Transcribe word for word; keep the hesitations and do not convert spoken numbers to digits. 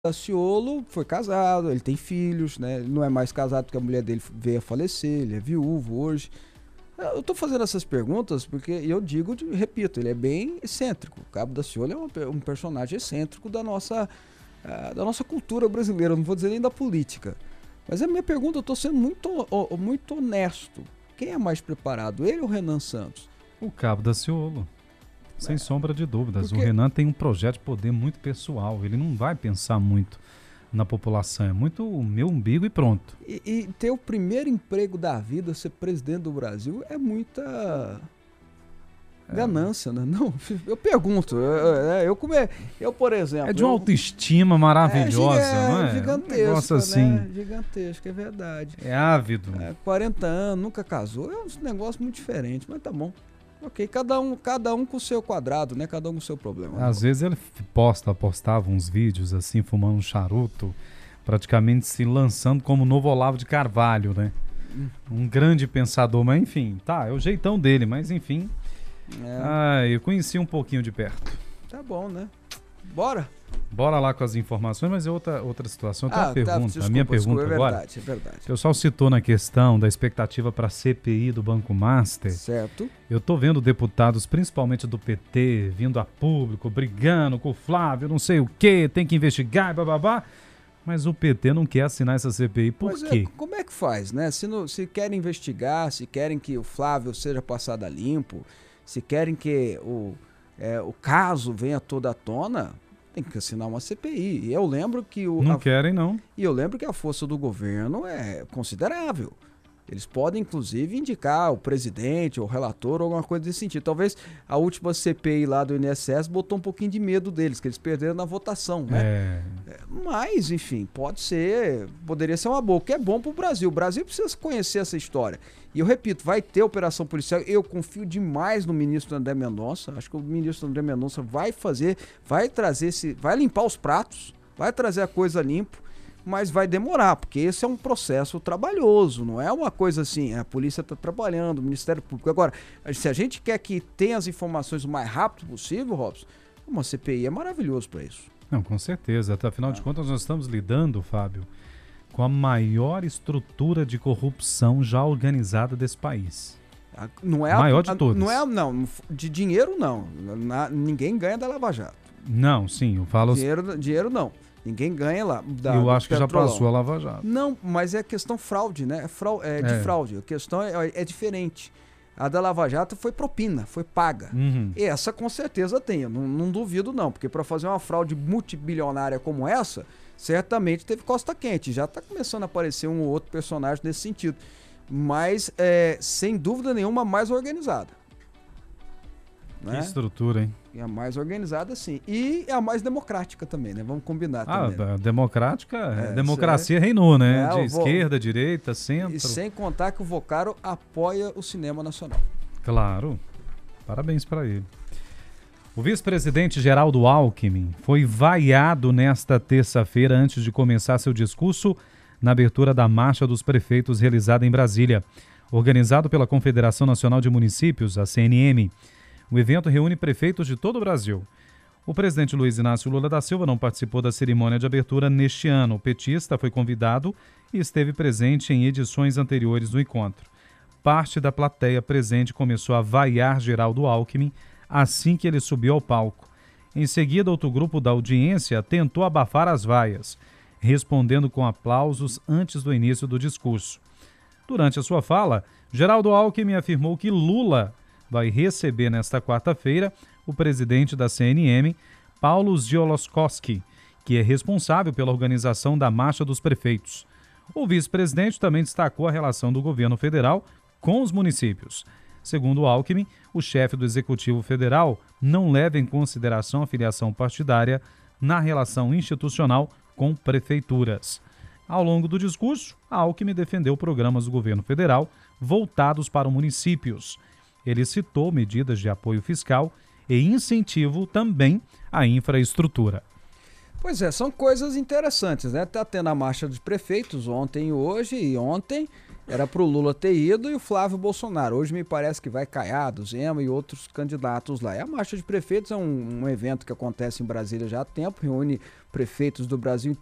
Daciolo foi casado, ele tem filhos, né? Ele não é mais casado porque a mulher dele veio a falecer, ele é viúvo hoje. Eu tô fazendo essas perguntas porque eu digo, repito, ele é bem excêntrico. O Cabo Daciolo é um, um personagem excêntrico da nossa, uh, da nossa cultura brasileira, não vou dizer nem da política. Mas a minha pergunta, eu tô sendo muito, muito honesto. Quem é mais preparado, ele ou o Renan Santos? O Cabo Daciolo. Sem É. sombra de dúvidas. Porque... O Renan tem um projeto de poder muito pessoal. Ele não vai pensar muito na população. É muito o meu umbigo e pronto. E, e ter o primeiro emprego da vida, ser presidente do Brasil, é muita é. ganância, né? Não, eu pergunto. Eu, eu, eu, come, eu por exemplo... É de uma autoestima maravilhosa, é, não é? Gigantesca, um negócio assim. né? Gigantesca, é verdade. É ávido. É, quarenta anos, nunca casou. É um negócio muito diferente, mas tá bom. Ok, cada um, cada um com o seu quadrado, né? Cada um com o seu problema. Às vezes ele posta, postava uns vídeos assim, fumando um charuto, praticamente se lançando como o novo Olavo de Carvalho, né? Hum. Um grande pensador, mas enfim, tá, é o jeitão dele, mas enfim. É. Ah, eu conheci um pouquinho de perto. Tá bom, né? Bora? Bora lá com as informações, mas é outra, outra situação. Tem ah, uma pergunta, tá, desculpa, a minha desculpa, pergunta é agora. Verdade, é verdade. O pessoal citou na questão da expectativa para a C P I do Banco Master. Certo. Eu tô vendo deputados, principalmente do P T, vindo a público, brigando com o Flávio, não sei o quê, tem que investigar, bababá. Mas o P T não quer assinar essa C P I, por Mas quê? É, como é que faz, né? Se, no, se querem investigar, se querem que o Flávio seja passado a limpo, se querem que o, é, o caso venha toda à tona... Tem que assinar uma C P I. E eu lembro que o... Não a, querem, não. E eu lembro que a força do governo é considerável. Eles podem, inclusive, indicar o presidente ou o relator ou alguma coisa desse sentido. Talvez a última C P I lá do I N S S botou um pouquinho de medo deles, que eles perderam na votação, né? É. Mas, enfim, pode ser, poderia ser uma boa, o que é bom pro Brasil. O Brasil precisa conhecer essa história. E eu repito, vai ter operação policial. Eu confio demais no ministro André Mendonça. Acho que o ministro André Mendonça vai fazer, vai trazer esse, vai limpar os pratos, vai trazer a coisa limpo. Mas vai demorar, porque esse é um processo trabalhoso, não é uma coisa assim, a polícia está trabalhando, o Ministério Público. Agora, se a gente quer que tenha as informações o mais rápido possível, Robson, uma C P I é maravilhoso para isso. Não, com certeza. Até afinal ah. de contas, nós estamos lidando, Fábio, com a maior estrutura de corrupção já organizada desse país. A, não é a maior a, de todas. Não é, não, de dinheiro não, Na, ninguém ganha da Lava Jato. Não, sim, eu falo... Dinheiro, dinheiro não. Ninguém ganha lá. Da, eu acho que petrolão. já passou a Lava Jato. Não, mas é questão fraude, né? É, fraude, é de é. fraude. A questão é, é diferente. A da Lava Jato foi propina, foi paga. Uhum. E essa com certeza tem, eu não, não duvido não, porque para fazer uma fraude multibilionária como essa, certamente teve costa quente. Já está começando a aparecer um ou outro personagem nesse sentido. Mas, é, sem dúvida nenhuma, mais organizada. Que né? estrutura, hein? É a mais organizada, sim. E é a mais democrática também, né? Vamos combinar ah, também. Ah, democrática, é, democracia é... reinou, né? É, de vou... esquerda, direita, centro. E sem contar que o Vocaro apoia o cinema nacional. Claro. Parabéns para ele. O vice-presidente Geraldo Alckmin foi vaiado nesta terça-feira antes de começar seu discurso na abertura da Marcha dos Prefeitos realizada em Brasília. Organizado pela Confederação Nacional de Municípios, a C N M. O evento reúne prefeitos de todo o Brasil. O presidente Luiz Inácio Lula da Silva não participou da cerimônia de abertura neste ano. O petista foi convidado e esteve presente em edições anteriores do encontro. Parte da plateia presente começou a vaiar Geraldo Alckmin assim que ele subiu ao palco. Em seguida, outro grupo da audiência tentou abafar as vaias, respondendo com aplausos antes do início do discurso. Durante a sua fala, Geraldo Alckmin afirmou que Lula vai receber nesta quarta-feira o presidente da C N M, Paulo Ziolkowski, que é responsável pela organização da Marcha dos Prefeitos. O vice-presidente também destacou a relação do governo federal com os municípios. Segundo Alckmin, o chefe do Executivo Federal não leva em consideração a filiação partidária na relação institucional com prefeituras. Ao longo do discurso, Alckmin defendeu programas do governo federal voltados para municípios. Ele citou medidas de apoio fiscal e incentivo também à infraestrutura. Pois é, são coisas interessantes, né? Tá tendo a marcha dos prefeitos ontem e hoje, e ontem Era pro Lula ter ido e o Flávio Bolsonaro. Hoje me parece que vai Caiado, Zema e outros candidatos lá. E a Marcha de Prefeitos é um, um evento que acontece em Brasília já há tempo, reúne prefeitos do Brasil